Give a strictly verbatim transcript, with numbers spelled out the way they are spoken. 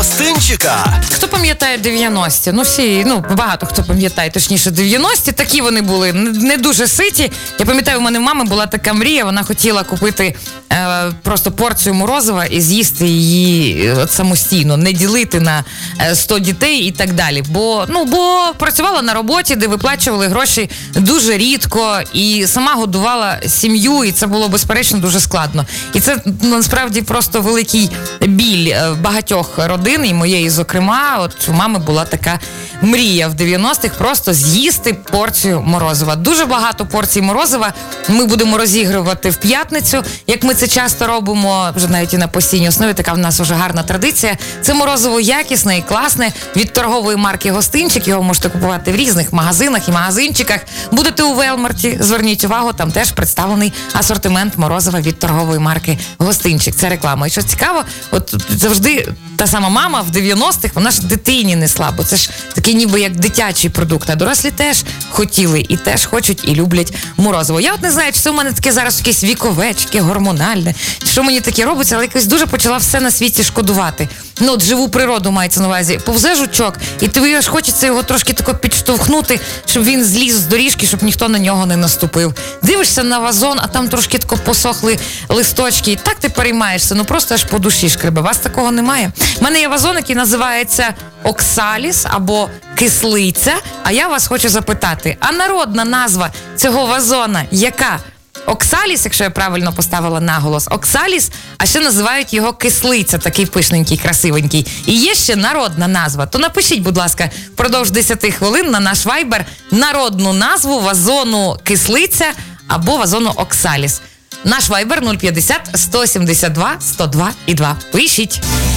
гостинчика. Хто пам'ятає дев'яності? Ну всі, ну багато хто пам'ятає, точніше дев'яності. Такі вони були, не дуже ситі. Я пам'ятаю, у мене в мами була така мрія, вона хотіла купити е, просто порцію морозива і з'їсти її от самостійно, не ділити на сто дітей і так далі. Бо, ну, бо працювала на роботі, де виплачували гроші дуже рідко, і сама годувала сім'ю, і це було, безперечно, дуже складно. І це, насправді, просто великий біль багатьох родин, і моєї, зокрема. От у мами була така мрія в дев'яностих просто з'їсти порцію морозива. Дуже багато порцій морозива ми будемо розігрувати в п'ятницю, як ми це часто робимо, вже навіть і на постійній основі, така в нас вже гарна традиція. Це морозиво якісне і класне від торгової марки «Гостинчик». Його можете купувати в різних магазинах і магазинчиках. Будете у Велмарті, зверніть увагу, там теж представлений асортимент морозива від торгової марки «Гостинчик». Це реклама. І що цікаво, от завжди та сама мама в дев'яностих, вона ж дитині несла, бо це ж такий ніби як дитячий продукт. А дорослі теж хотіли і теж хочуть і люблять морозиво. Я от не знаю, чи це у мене таке зараз якесь вікове, чи таке гормональне, що мені таке робиться, але якось дуже почала все на світі шкодувати. Ну, от живу природу мається на увазі. Повзе жучок, і тобі аж хочеться його трошки тако підштовхнути, щоб він зліз з доріжки, щоб ніхто на нього не наступив. Дивишся на вазон, а там трошки тако посохли листочки, і так ти переймаєшся, ну просто аж по душі шкребе. У вас такого немає? У мене є вазон, який називається оксаліс або кислиця, а я вас хочу запитати, а народна назва цього вазона яка? Оксаліс, якщо я правильно поставила наголос, оксаліс, а ще називають його кислиця, такий пишненький, красивенький. І є ще народна назва. То напишіть, будь ласка, впродовж десять хвилин на наш вайбер народну назву вазону кислиця або вазону оксаліс. Наш вайбер нуль п'ятдесят сто сімдесят два сто два і два. Пишіть!